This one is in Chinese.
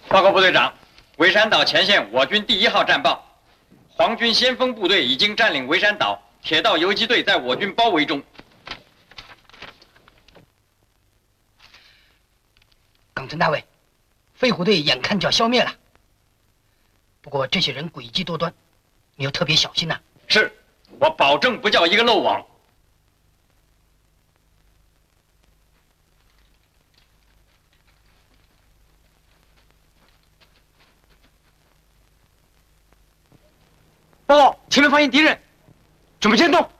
报告部队长，围山岛前线我军第1号战报，皇军先锋部队已经占领围山岛，铁道游击队在我军包围中。 耿陈大尉，飞虎队眼看就要消灭了。不过这些人诡计多端，你要特别小心呐。 是，我保证不叫一个漏网。 报告，前面发现敌人，准备先动。